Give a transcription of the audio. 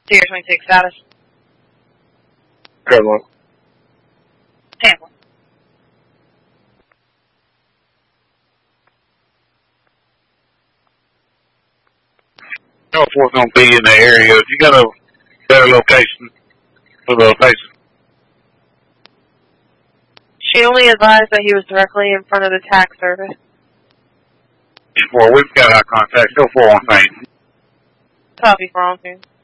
Tier 26 status. Code Tampa. No force gonna be in the area. If you got a better location for the patient. She only advised that he was directly in front of the tax service. Well, we've got our contact. Still 418. Copy for all things.